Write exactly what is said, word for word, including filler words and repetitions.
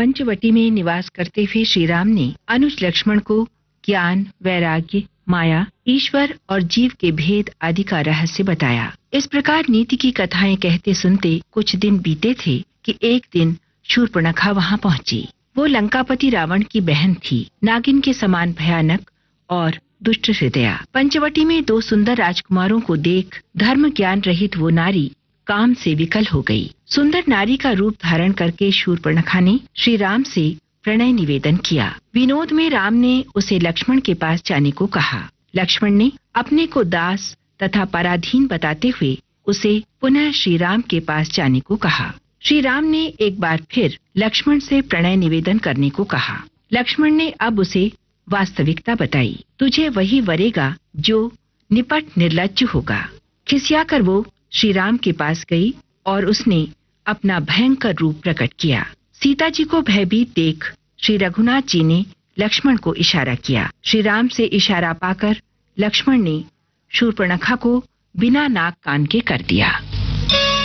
पंचवटी में निवास करते हुए श्री राम ने अनुज लक्ष्मण को ज्ञान, वैराग्य, माया, ईश्वर और जीव के भेद आदि का रहस्य बताया। इस प्रकार नीति की कथाएं कहते सुनते कुछ दिन बीते थे कि एक दिन शूर्पणखा वहां पहुंची। वो लंकापति रावण की बहन थी, नागिन के समान भयानक और दुष्ट हृदया। पंचवटी में दो सुंदर राजकुमारों को देख धर्म ज्ञान रहित वो नारी काम से विकल हो गई। सुंदर नारी का रूप धारण करके शूर्पणखा ने श्री राम से प्रणय निवेदन किया। विनोद में राम ने उसे लक्ष्मण के पास जाने को कहा। लक्ष्मण ने अपने को दास तथा पराधीन बताते हुए उसे पुनः श्री राम के पास जाने को कहा। श्री राम ने एक बार फिर लक्ष्मण से प्रणय निवेदन करने को कहा। लक्ष्मण ने अब उसे वास्तविकता बताई। तुझे वही वरेगा जो निपट निर्लज्ज होगा। खिसियाकर वो श्री राम के पास गई और उसने अपना भयंकर रूप प्रकट किया। सीता जी को भयभीत देख श्री रघुनाथ जी ने लक्ष्मण को इशारा किया। श्री राम से इशारा पाकर लक्ष्मण ने शूर्पणखा को बिना नाक कान के कर दिया।